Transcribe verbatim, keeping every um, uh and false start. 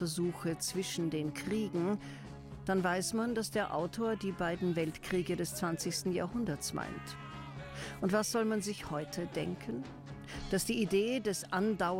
Staatsbesuche zwischen den Kriegen, dann weiß man, dass der Autor die beiden Weltkriege des zwanzigsten Jahrhunderts meint. Und was soll man sich heute denken? Dass die Idee des andauernden